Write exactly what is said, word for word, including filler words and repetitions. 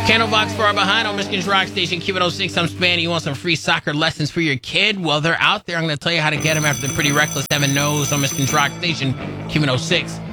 Candlebox far behind on Michigan's Rock Station, Q one oh six. I'm Spanny. You want some free soccer lessons for your kid? Well, they're out there. I'm going to tell you how to get them after the Pretty Reckless Heaven Knows on Michigan's Rock Station, Q one oh six.